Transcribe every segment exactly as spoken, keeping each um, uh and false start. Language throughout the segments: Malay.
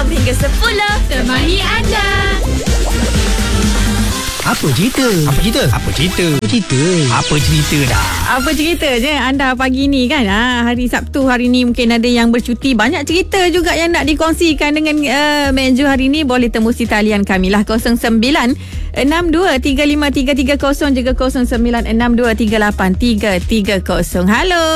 enam hingga sepuluh. Temani anda. Apa cerita? Apa cerita? Apa cerita? Apa cerita? Apa cerita dah? Apa cerita je anda pagi ni kan? Ha, hari Sabtu hari ni mungkin ada yang bercuti. Banyak cerita juga yang nak dikongsikan dengan uh, Meju hari ni. Boleh tembus di talian kami lah kosong sembilan enam dua tiga lima tiga tiga kosong juga kosong sembilan enam dua tiga lapan tiga tiga kosong. Halo.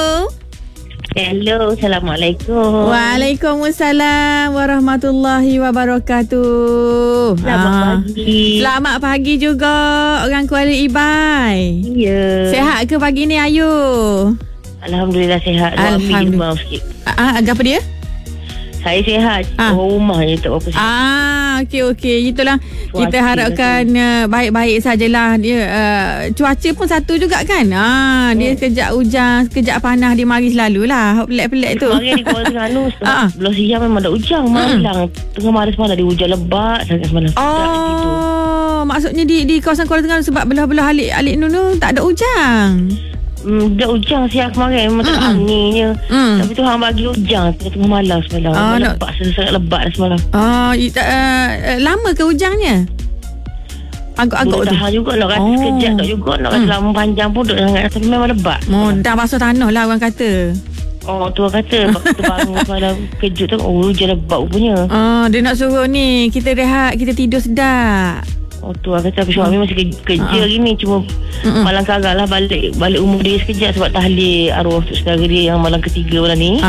Hello, Assalamualaikum. Waalaikumsalam warahmatullahi wabarakatuh. Selamat Ah. pagi. Selamat pagi juga orang Kuala Ibai. Ya. Sehat ke pagi ni Ayu? Alhamdulillah sihat. Alhamdulillah. Maaf sikit. Ah, apa dia? Saya sihat. Ah. Oh, rumah je tak apa sihat. Ah, okey okey. Itulah Cuaca kita harapkan uh, baik-baik sajalah dia. Uh, cuaca pun satu juga kan. Ah, dia Hmm. sekejap hujan, sekejap panas, dia mari selalulah. Pelik-pelik tu. Kemarin di Kuala Terengganu Ah. sebelah siang memang ada hujan. Malang. Tengah malam semalam dia hujan lebat sangat semalam. Tak tidur. Oh, maksudnya di di kawasan Kuala Terengganu sebab belah-belah Alik Alik Nunu tak ada hujan. Hmm, dah hujan siang kemarin. Memang tak ada anginnya. Hmm. Tapi Tuhan bagi hujan tengah malam semalam. Ah, Memang nak- lebat, sangat lebat dah semalam. Oh, i- tak, uh, uh, lama ke hujannya? Agak-agak Duduk tu. tahan juga nak kata Oh. sekejap tak juga. Nak kata Hmm. lama panjang pun duduk sangat. Tapi memang lebat. Oh, dah basuh tanah lah orang kata. Oh, tuan kata waktu bangun semalam kejut tu, oh hujan lebat rupanya. Oh, dia nak suruh ni kita rehat, kita tidur sedap. Oh, tuan kata tapi suami masih ke- kerja Ah. hari ni. Cuma Mm-mm. malam karang lah balik balik umur dia sekejap sebab tahlil arwah untuk saudara dia yang malam ketiga malam ni.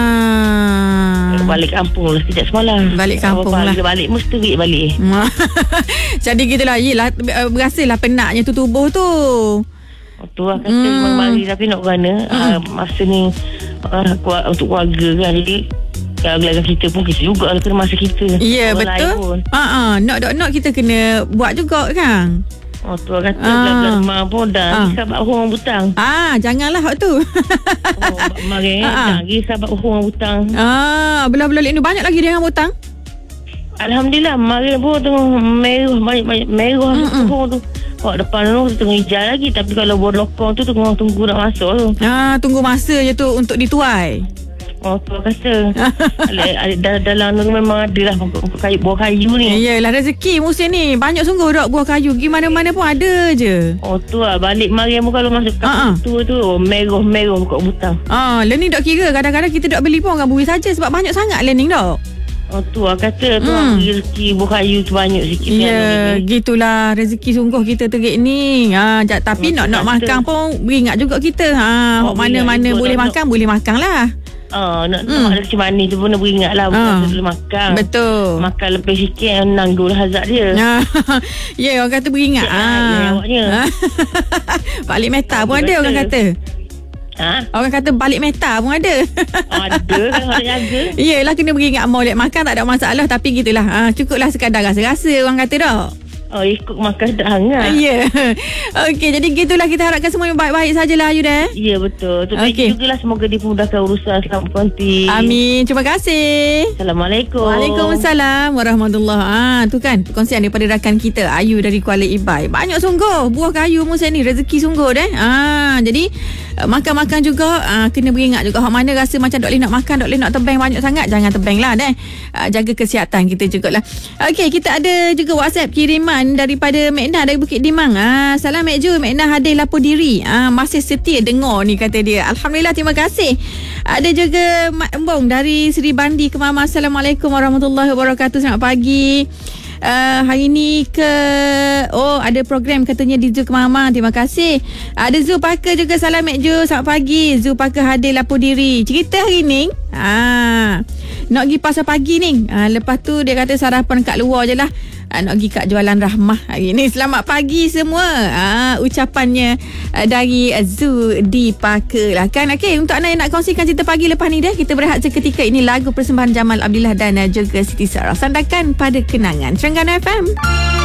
Ah. Balik kampung lah sekejap semalam. Balik kampung Apa-apa, lah. Dia balik mesti terik balik. Jadi gitulah. Yelah, berasalah penatnya tu tubuh tu. Oh, tuan kata Hmm. memang balik tapi nak berana. Uh, masa ni uh, kuat, untuk keluarga kan. Jadi kalau kita pun kita juga lah kena masa kita. Ya, Orang lain pun. betul. Ah, ah, not not not kita kena buat juga kan. Oh, tuan kata Ah. belah-belah rumah pun dah Ah. risau bak orang butang. Ah, janganlah hak tu. Oh, kemarin Ah, ah. dah risau bak orang butang. ah, belah-belah ini banyak lagi dia yang hutang. Alhamdulillah, kemarin pun tengah merah, banyak-banyak merah tu. Kau depan tu tengah hijau lagi. Tapi kalau buat lokong tu tengah tunggu nak masuk tu. Ah, tunggu masa je tu untuk dituai. Oh, tu kata. Dalam dalam tu memang ada lah pokok kayu, buah kayu ni. Iyalah rezeki musim ni. Banyak sungguh dok buah kayu. Pergi mana-mana pun ada je. Oh, tu lah. Balik kemarin pun kalau masuk Ah, ah. kampung tu tu, oh, merah-merah pokok butang. Ah, learning dok kira kadang-kadang kita dok beli pun orang bui saja sebab banyak sangat learning dok. Oh, tu lah kata. Tu Hmm. hmm. rezeki buah kayu tu banyak sikit. Ya, gitulah rezeki sungguh kita terik ni. Ha, jat, tapi Oh, nak nak kata. makan pun beringat juga kita. Ha, Oh, hok mana-mana beringat juga. boleh Nak- makan boleh makan lah. Ah, nak Hmm. hmm. ada macam manis tu pun nak beringat lah. Bukan Ah. sebelum makan. Betul. Makan lebih sikit nanggung hazard dia. Ha, ya, orang kata beringat. Cik, ah, awaknya. Ha. Balik meta pun Betul, ada orang betul. kata. Ha? Orang kata balik meta pun ada. Ada kan orang jaga. Yelah kena beringat molek makan tak ada masalah tapi gitulah. Ha, cukuplah sekadar rasa-rasa orang kata dah. Oh, ikut makan tak hangat. Ya. Okey, jadi gitulah kita harapkan semua yang baik-baik sajalah Ayu dah. Ya, betul. Tu Okey. okay. Jugalah semoga dimudahkan urusan selamat konti. Amin. Terima kasih. Assalamualaikum. Waalaikumsalam warahmatullahi. Ah, tu kan perkongsian daripada rakan kita Ayu dari Kuala Ibai. Banyak sungguh buah kayu musim ni, rezeki sungguh deh. Ah, jadi uh, makan-makan juga uh, kena beringat juga hak mana rasa macam dok boleh nak makan, dok boleh nak tebang banyak sangat, jangan tebang lah deh. Uh, jaga kesihatan kita jugalah. Okey, kita ada juga WhatsApp kiriman daripada Mekna dari Bukit Dimang. Ah, salam Mek Ju, Mekna hadir lapor diri. Ah, masih setia dengar ni kata dia. Alhamdulillah, terima kasih. Ada juga Mat Embong dari Seri Bandi Kemama. Assalamualaikum warahmatullahi wabarakatuh. Selamat pagi. Uh, hari ni ke oh ada program katanya di Zoo Kemama. Terima kasih. Ada Zoo Parker juga. Salam Mek Ju, selamat pagi. Zoo Parker hadir lapor diri. Cerita hari ni ah, nak pergi pasar pagi ni. Ah, lepas tu dia kata sarapan kat luar je lah. Ah, nak pergi kat jualan Rahmah hari ni. Selamat pagi semua. Ah, ucapannya ah, dari Zoo di Parker lah kan. Okey, untuk anda yang nak kongsikan cerita pagi lepas ni dah, kita berehat seketika. Ini lagu persembahan Jamal Abdillah dan juga Siti Sarah. Sandakan pada kenangan Terengganu F M.